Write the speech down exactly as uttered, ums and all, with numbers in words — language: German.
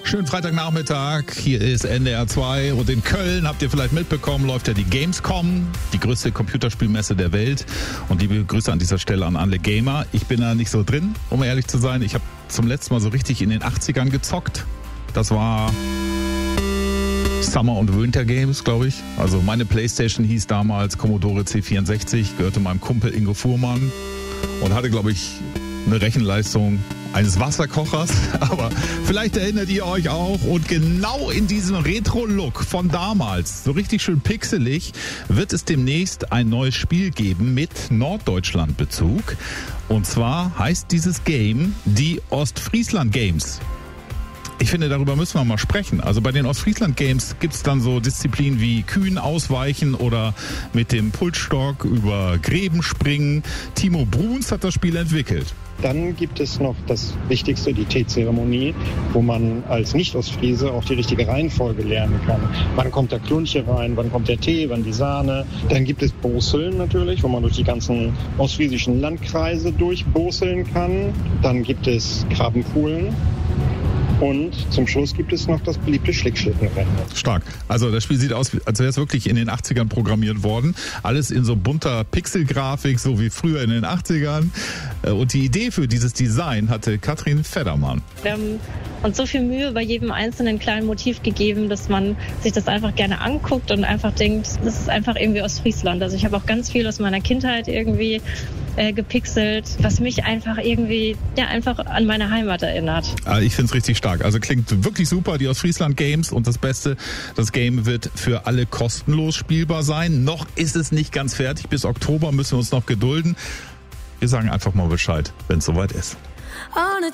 Schönen Freitagnachmittag, hier ist N D R zwei und in Köln, habt ihr vielleicht mitbekommen, läuft ja die Gamescom, die größte Computerspielmesse der Welt. Und liebe Grüße an dieser Stelle an alle Gamer. Ich bin da nicht so drin, um ehrlich zu sein. Ich habe zum letzten Mal so richtig in den achtzigern gezockt. Das war Summer und Winter Games, glaube ich. Also meine Playstation hieß damals Commodore C vierundsechzig, gehörte meinem Kumpel Ingo Fuhrmann und hatte, glaube ich, eine Rechenleistung eines Wasserkochers, aber vielleicht erinnert ihr euch auch. Und genau in diesem Retro-Look von damals, so richtig schön pixelig, wird es demnächst ein neues Spiel geben mit Norddeutschland-Bezug. Und zwar heißt dieses Game die Ostfriesland Games. Ich finde, darüber müssen wir mal sprechen. Also bei den Ostfriesland Games gibt es dann so Disziplinen wie Kühen ausweichen oder mit dem Pulsstock über Gräben springen. Timo Bruns hat das Spiel entwickelt. Dann gibt es noch das Wichtigste, die Teezeremonie, wo man als Nicht-Ostfriese auch die richtige Reihenfolge lernen kann. Wann kommt der Klunche rein, wann kommt der Tee, wann die Sahne. Dann gibt es Boseln natürlich, wo man durch die ganzen ostfriesischen Landkreise durchboseln kann. Dann gibt es Grabenpoolen. Und zum Schluss gibt es noch das beliebte Schlickschlittenrennen. Stark. Also das Spiel sieht aus, als wäre es wirklich in den achtzigern programmiert worden. Alles in so bunter Pixelgrafik, so wie früher in den achtzigern. Und die Idee für dieses Design hatte Katrin Feddermann. Wir haben uns so viel Mühe bei jedem einzelnen kleinen Motiv gegeben, dass man sich das einfach gerne anguckt und einfach denkt, das ist einfach irgendwie Ostfriesland. Also ich habe auch ganz viel aus meiner Kindheit irgendwie äh, gepixelt, was mich einfach irgendwie ja einfach an meine Heimat erinnert. Also ich finde es richtig stark. Also klingt wirklich super, die Ostfriesland Games. Und das Beste, das Game wird für alle kostenlos spielbar sein. Noch ist es nicht ganz fertig. Bis Oktober müssen wir uns noch gedulden. Wir sagen einfach mal Bescheid, wenn es soweit ist.